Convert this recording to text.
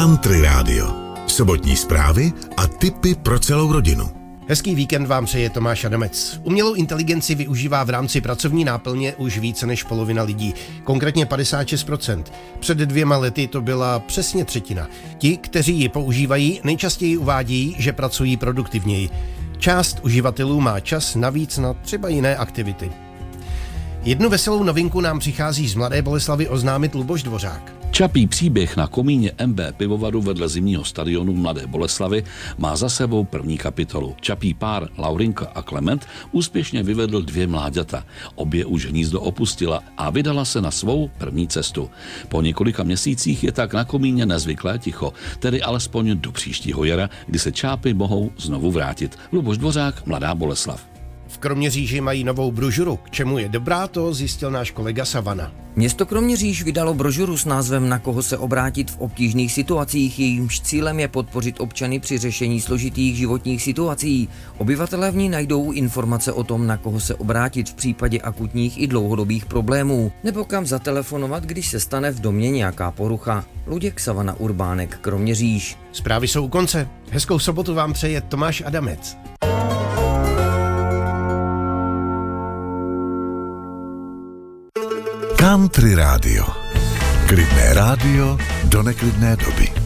Country Radio. Sobotní zprávy a tipy pro celou rodinu. Hezký víkend vám přeje Tomáš Adamec. Umělou inteligenci využívá v rámci pracovní náplně už více než polovina lidí, konkrétně 56%. Před 2 lety to byla přesně třetina. Ti, kteří ji používají, nejčastěji uvádějí, že pracují produktivněji. Část uživatelů má čas navíc na třeba jiné aktivity. Jednu veselou novinku nám přichází z Mladé Boleslavi oznámit Luboš Dvořák. Čapí příběh na komíně MB pivovaru vedle zimního stadionu Mladé Boleslavi má za sebou první kapitolu. Čapí pár Laurinka a Klement úspěšně vyvedl 2 mláďata. Obě už hnízdo opustila a vydala se na svou první cestu. Po několika měsících je tak na komíně nezvyklé ticho, tedy alespoň do příštího jara, kdy se čápy mohou znovu vrátit. Luboš Dvořák, Mladá Boleslav. V Kroměříži mají novou brožuru. K čemu je dobrá, to zjistil náš kolega Savana. Město Kroměříž vydalo brožuru s názvem Na koho se obrátit v obtížných situacích, jejímž cílem je podpořit občany při řešení složitých životních situací. Obyvatelé v ní najdou informace o tom, na koho se obrátit v případě akutních i dlouhodobých problémů, nebo kam zatelefonovat, když se stane v domě nějaká porucha. Luděk, Savana, Urbánek, Kroměříž. Zprávy jsou u konce. Hezkou sobotu vám přeje Tomáš Adamec. Country Radio. Klidné rádio do neklidné doby.